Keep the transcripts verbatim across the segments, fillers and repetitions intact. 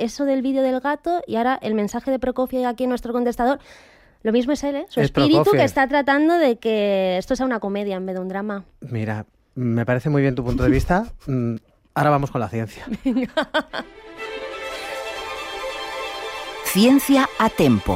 eso del vídeo del gato y ahora el mensaje de Prokofiev aquí en nuestro contestador. Lo mismo es él, ¿eh? Su es espíritu Prokofiev. Que está tratando de que esto sea una comedia en vez de un drama. Mira, me parece muy bien tu punto de vista. Ahora vamos con la ciencia. Ciencia a tempo.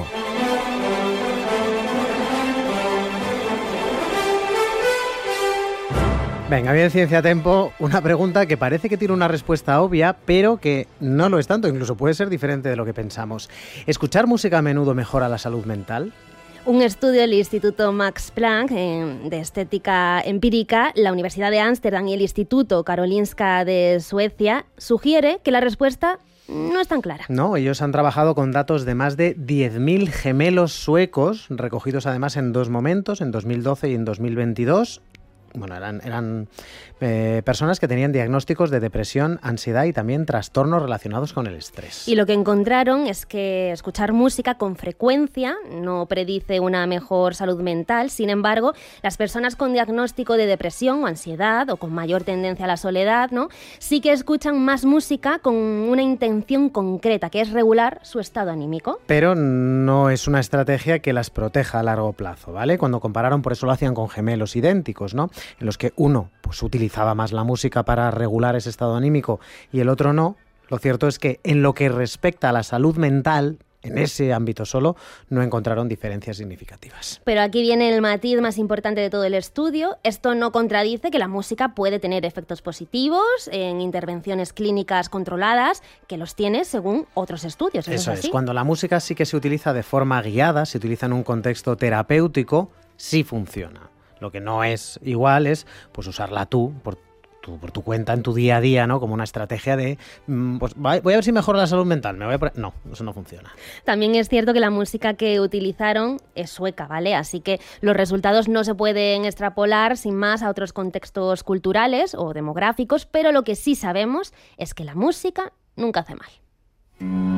Venga, bien, Ciencia a Tempo, una pregunta que parece que tiene una respuesta obvia, pero que no lo es tanto, incluso puede ser diferente de lo que pensamos. ¿Escuchar música a menudo mejora la salud mental? Un estudio del Instituto Max Planck eh, de Estética Empírica, la Universidad de Ámsterdam y el Instituto Karolinska de Suecia sugiere que la respuesta no es tan clara. No, ellos han trabajado con datos de más de diez mil gemelos suecos, recogidos además en dos momentos, en dos mil doce y en dos mil veintidós. Bueno, eran, eran eh, personas que tenían diagnósticos de depresión, ansiedad y también trastornos relacionados con el estrés. Y lo que encontraron es que escuchar música con frecuencia no predice una mejor salud mental. Sin embargo, las personas con diagnóstico de depresión o ansiedad o con mayor tendencia a la soledad, ¿no?, sí que escuchan más música con una intención concreta, que es regular su estado anímico. Pero no es una estrategia que las proteja a largo plazo, ¿vale? Cuando compararon, por eso lo hacían con gemelos idénticos, ¿no?, en los que uno pues utilizaba más la música para regular ese estado anímico y el otro no, lo cierto es que en lo que respecta a la salud mental, en ese ámbito solo, no encontraron diferencias significativas. Pero aquí viene el matiz más importante de todo el estudio. Esto no contradice que la música puede tener efectos positivos en intervenciones clínicas controladas, que los tiene según otros estudios. Eso es, es, cuando la música sí que se utiliza de forma guiada, se utiliza en un contexto terapéutico, sí funciona. Lo que no es igual es pues usarla tú por tu, por tu cuenta en tu día a día, ¿no? Como una estrategia de pues voy a ver si mejora la salud mental. Me voy a poner... No, eso no funciona. También es cierto que la música que utilizaron es sueca, ¿vale? Así que los resultados no se pueden extrapolar sin más a otros contextos culturales o demográficos, pero lo que sí sabemos es que la música nunca hace mal.